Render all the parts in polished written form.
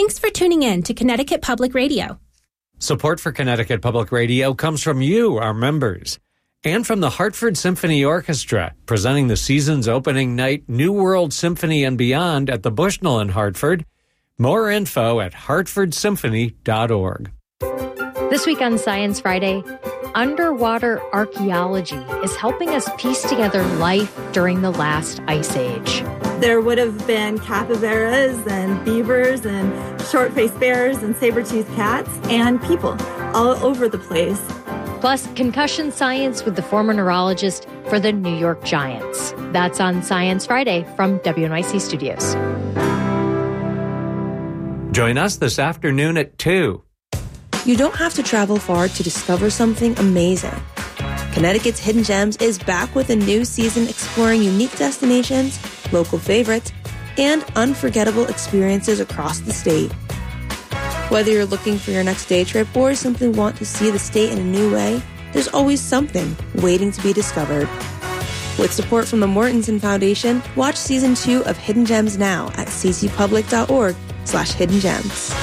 Thanks for tuning in to Connecticut Public Radio. Support for Connecticut Public Radio comes from you, our members, and from the Hartford Symphony Orchestra, presenting the season's opening night New World Symphony and Beyond at the Bushnell in Hartford. More info at hartfordsymphony.org. This week on Science Friday, underwater archaeology is helping us piece together life during the last ice age. There would have been capybaras and beavers and short-faced bears and saber-toothed cats and people all over the place. Plus, concussion science with the former neurologist for the New York Giants. That's on Science Friday from WNYC Studios. Join us this afternoon at 2. You don't have to travel far to discover something amazing. Connecticut's Hidden Gems is back with a new season exploring unique destinations, local favorites, and unforgettable experiences across the state. Whether you're looking for your next day trip or simply want to see the state in a new way, there's always something waiting to be discovered. With support from the Mortensen Foundation, watch Season 2 of Hidden Gems now at ccpublic.org/Hidden Gems.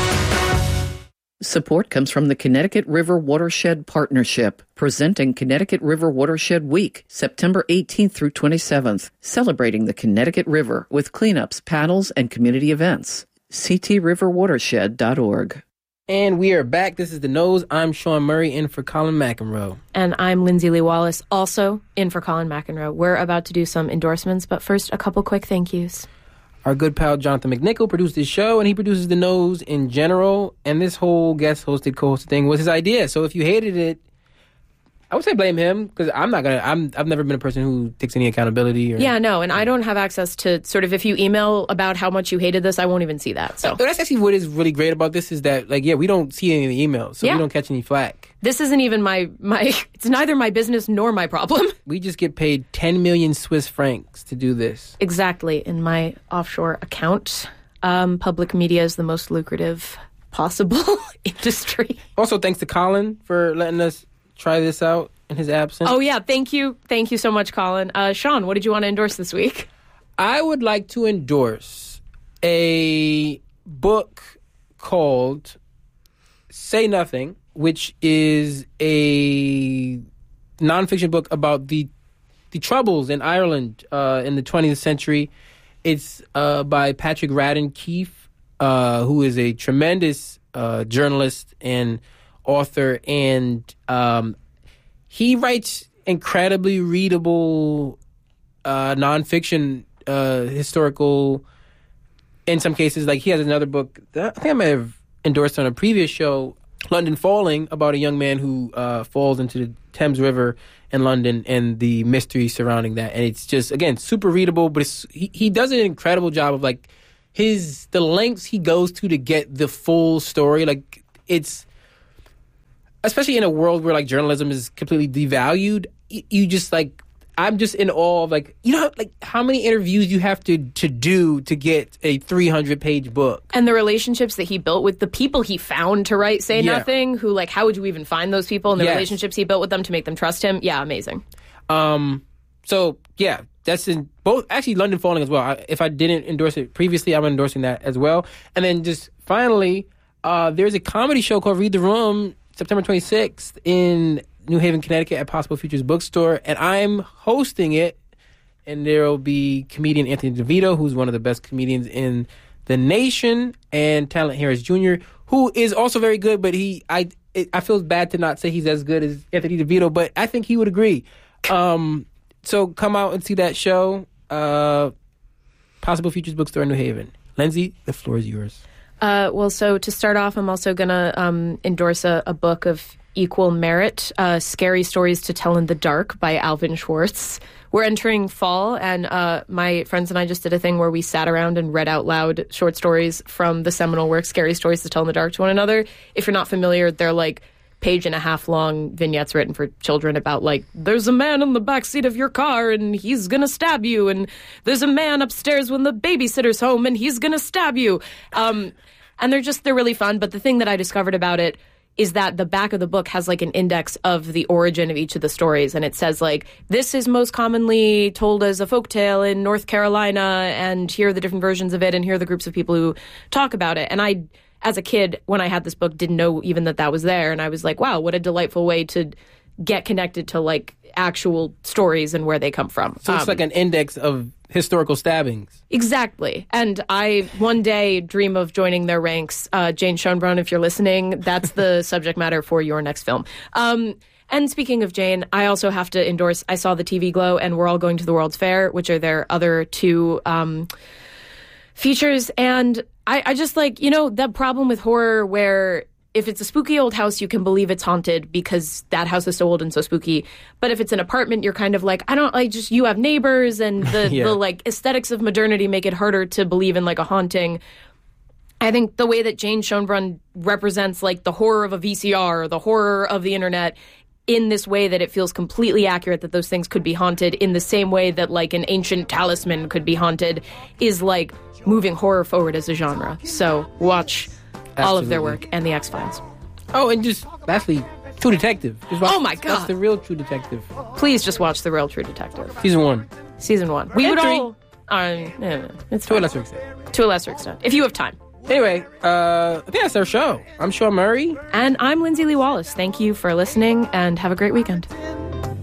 Support comes from the Connecticut River Watershed Partnership, presenting Connecticut River Watershed Week, September 18th through 27th, celebrating the Connecticut River with cleanups, paddles, and community events. ctriverwatershed.org. And we are back. This is The Nose. I'm Sean Murray, in for Colin McEnroe. And I'm Lindsay Lee Wallace, also in for Colin McEnroe. We're about to do some endorsements, but first, a couple quick thank yous. Our good pal Jonathan McNichol produced this show, and he produces The Nose in general. And this whole guest-hosted, co-hosted thing was his idea. So if you hated it, I would say blame him, because I've never been a person who takes any accountability. Yeah, no, and I don't have access to sort of, if you email about how much you hated this, I won't even see that. So that's actually what is really great about this, is that, we don't see any of the emails, so we don't catch any flack. This isn't even my it's neither my business nor my problem. We just get paid 10 million Swiss francs to do this. Exactly, in my offshore account. Public media is the most lucrative possible industry. Also, thanks to Colin for letting us try this out in his absence. Oh, yeah. Thank you. Thank you so much, Colin. Sean, what did you want to endorse this week? I would like to endorse a book called Say Nothing, which is a nonfiction book about the Troubles in Ireland in the 20th century. It's by Patrick Radden Keefe, who is a tremendous journalist and author, and he writes incredibly readable nonfiction, historical, in some cases. Like, he has another book that I think I may have endorsed on a previous show, London Falling, about a young man who falls into the Thames River in London and the mystery surrounding that. And it's just, again, super readable, but he does an incredible job of, like, the lengths he goes to get the full story. Like, it's, especially in a world where, like, journalism is completely devalued, you just, like, I'm just in awe of, like, how many interviews you have to do to get a 300-page book. And the relationships that he built with the people he found to write Say Nothing, who, like, how would you even find those people, and the relationships he built with them to make them trust him. Yeah, amazing. So, yeah, that's in both, actually, London Falling as well. If I didn't endorse it previously, I'm endorsing that as well. And then just finally, there's a comedy show called Read the Room, September 26th in New Haven, Connecticut at Possible Futures Bookstore, and I'm hosting it, and there will be comedian Anthony DeVito, who's one of the best comedians in the nation, and Talent Harris Jr., who is also very good, but I feel bad to not say he's as good as Anthony DeVito, but I think he would agree. So come out and see that show, Possible Futures Bookstore in New Haven. Lindsay, the floor is yours. Well, so to start off, I'm also going to endorse a book of equal merit, Scary Stories to Tell in the Dark by Alvin Schwartz. We're entering fall, and my friends and I just did a thing where we sat around and read out loud short stories from the seminal work Scary Stories to Tell in the Dark to one another. If you're not familiar, they're like page-and-a-half long vignettes written for children about, like, there's a man in the backseat of your car and he's gonna stab you, and there's a man upstairs when the babysitter's home and he's gonna stab you. And they're really fun, but the thing that I discovered about it, is that the back of the book has like an index of the origin of each of the stories. And it says like, this is most commonly told as a folktale in North Carolina, and here are the different versions of it, and here are the groups of people who talk about it. And I, as a kid, when I had this book, didn't know even that was there. And I was like, wow, what a delightful way to get connected to like actual stories and where they come from. So it's like an index of historical stabbings. Exactly. And I one day dream of joining their ranks. Jane Schoenbrunn, if you're listening, that's the subject matter for your next film. And speaking of Jane, I also have to endorse, I saw the TV Glow and We're All Going to the World's Fair, which are their other two features. And I just like, you know, that problem with horror where if it's a spooky old house, you can believe it's haunted because that house is so old and so spooky. But if it's an apartment, you're kind of like, you have neighbors, and the like aesthetics of modernity make it harder to believe in like a haunting. I think the way that Jane Schoenbrunn represents like the horror of a VCR or the horror of the internet in this way that it feels completely accurate that those things could be haunted in the same way that like an ancient talisman could be haunted is like moving horror forward as a genre. So watch all of their work and the X-Files. Oh, and just lastly, True Detective. Just watch, oh my God. That's the real True Detective. Please just watch The Real True Detective. Season 1. We would 3. all... it's to a lesser extent. To a lesser extent. If you have time. Anyway, I think that's our show. I'm Sean Murray. And I'm Lindsay Lee Wallace. Thank you for listening, and have a great weekend.